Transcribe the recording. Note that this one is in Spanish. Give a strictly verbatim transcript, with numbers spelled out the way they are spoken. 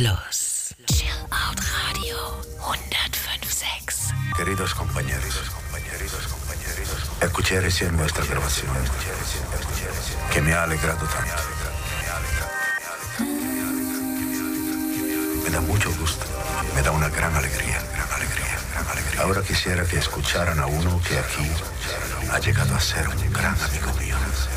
Schluss. Chill Out Radio hundertfünf Komma sechs. Queridos compañeros, escuché recién nuestra grabación, que me ha alegrado tanto. Me da mucho gusto, me da una gran alegría, gran alegría, gran alegría. Ahora quisiera que escucharan a uno que aquí ha llegado a ser un gran amigo mío.